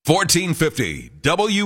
1450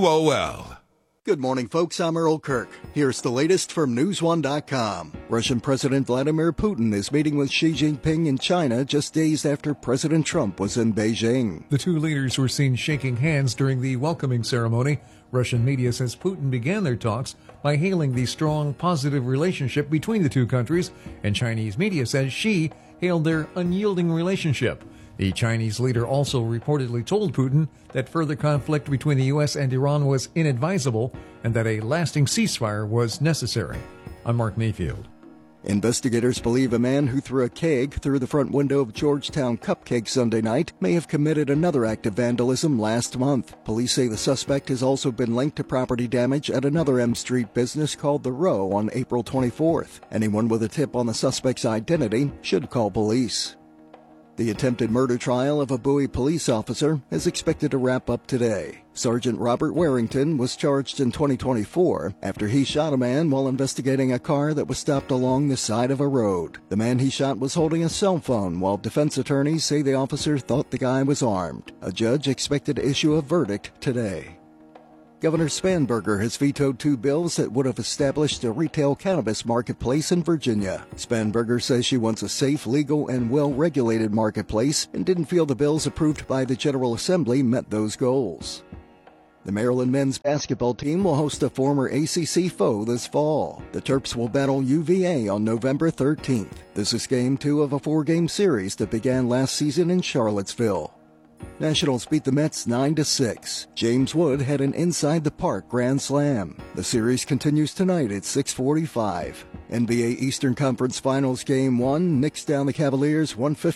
WOL. Good morning, folks. I'm Earl Kirk. Here's the latest from NewsOne.com. Russian President Vladimir Putin is meeting with Xi Jinping in China just days after President Trump was in Beijing. The two leaders were seen shaking hands during the welcoming ceremony. Russian media says Putin began their talks by hailing the strong, positive relationship between the two countries, and Chinese media says Xi hailed their unyielding relationship. The Chinese leader also reportedly told Putin that further conflict between the U.S. and Iran was inadvisable and that a lasting ceasefire was necessary. I'm Mark Mayfield. Investigators believe a man who threw a keg through the front window of Georgetown Cupcake Sunday night may have committed another act of vandalism last month. Police say the suspect has also been linked to property damage at another M Street business called The Row on April 24th. Anyone with a tip on the suspect's identity should call police. The attempted murder trial of a Bowie police officer is expected to wrap up today. Sergeant Robert Warrington was charged in 2024 after he shot a man while investigating a car that was stopped along the side of a road. The man he shot was holding a cell phone, while defense attorneys say the officer thought the guy was armed. A judge expected to issue a verdict today. Governor Spanberger has vetoed two bills that would have established a retail cannabis marketplace in Virginia. Spanberger says she wants a safe, legal, and well-regulated marketplace and didn't feel the bills approved by the General Assembly met those goals. The Maryland men's basketball team will host a former ACC foe this fall. The Terps will battle UVA on November 13th. This is Game 2 of a 4-game series that began last season in Charlottesville. Nationals beat the Mets 9-6. James Wood had an inside-the-park grand slam. The series continues tonight at 6:45. NBA Eastern Conference Finals Game 1, Knicks down the Cavaliers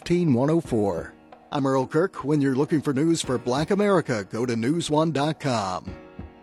115-104. I'm Earl Kirk. When you're looking for news for Black America, go to NewsOne.com.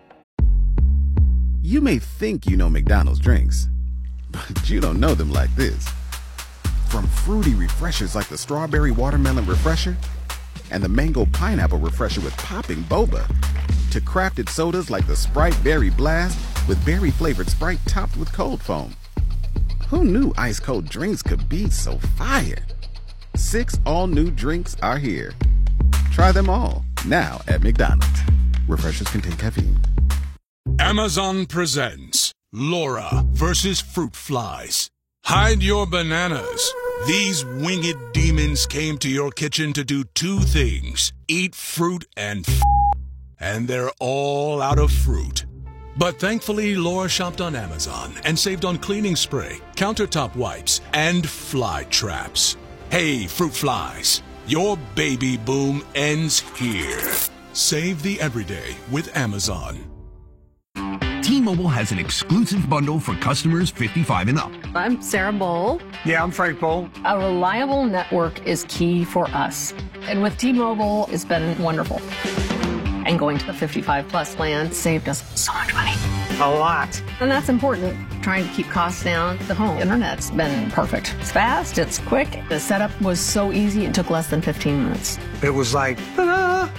You may think you know McDonald's drinks, but you don't know them like this. From fruity refreshers like the Strawberry Watermelon Refresher and the Mango Pineapple Refresher with popping boba, to crafted sodas like the Sprite Berry Blast with berry-flavored Sprite topped with cold foam. Who knew ice-cold drinks could be so fire? 6 all-new drinks are here. Try them all, now at McDonald's. Refreshers contain caffeine. Amazon presents Laura versus Fruit Flies. Hide your bananas. These winged demons came to your kitchen to do two things: eat fruit and they're all out of fruit. But thankfully, Laura shopped on Amazon and saved on cleaning spray, countertop wipes, and fly traps. Hey, fruit flies, your baby boom ends here. Save the everyday with Amazon. T-Mobile has an exclusive bundle for customers 55 and up. I'm Sarah Bowl. Yeah, I'm Frank Bowl. A reliable network is key for us. And with T-Mobile, it's been wonderful. And going to the 55-plus plan saved us so much money. A lot. And that's important. Trying to keep costs down. The home internet's been perfect. It's fast, it's quick. The setup was so easy, it took less than 15 minutes. It was like, ta-da!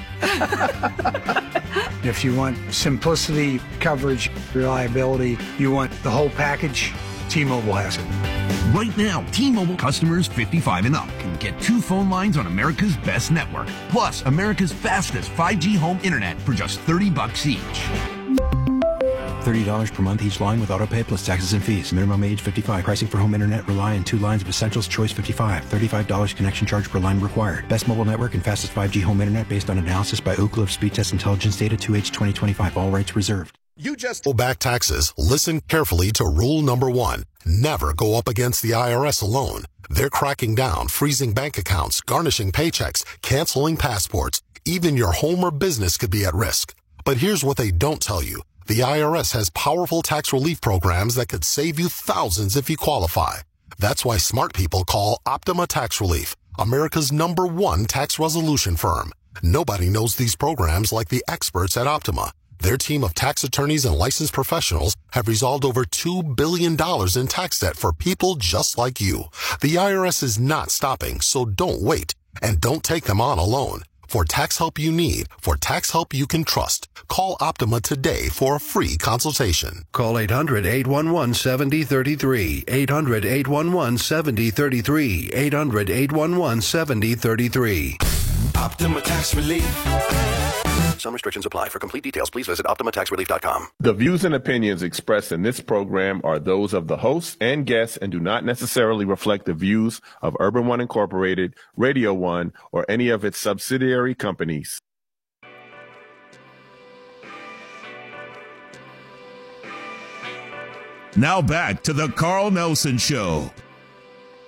If you want simplicity, coverage, reliability, you want the whole package, T-Mobile has it. Right now, T-Mobile customers 55 and up can get 2 phone lines on America's best network, plus America's fastest 5G home internet for just $30 each. $30 per month each line with autopay plus taxes and fees. Minimum age 55. Pricing for home internet rely on 2 lines of Essentials Choice 55. $35 connection charge per line required. Best mobile network and fastest 5G home internet based on analysis by Ookla of Speed Test Intelligence data 2H 2025. All rights reserved. You just owe back taxes. Listen carefully to rule number 1. Never go up against the IRS alone. They're cracking down, freezing bank accounts, garnishing paychecks, canceling passports. Even your home or business could be at risk. But here's what they don't tell you. The IRS has powerful tax relief programs that could save you thousands if you qualify. That's why smart people call Optima Tax Relief, America's #1 tax resolution firm. Nobody knows these programs like the experts at Optima. Their team of tax attorneys and licensed professionals have resolved over $2 billion in tax debt for people just like you. The IRS is not stopping, so don't wait. And don't take them on alone. For tax help you need, for tax help you can trust, call Optima today for a free consultation. Call 800-811-7033. 800-811-7033. 800-811-7033. Optima Tax Relief. Some restrictions apply. For complete details, please visit OptimaTaxRelief.com. The views and opinions expressed in this program are those of the hosts and guests and do not necessarily reflect the views of Urban One Incorporated, Radio One, or any of its subsidiary companies. Now back to the Carl Nelson Show.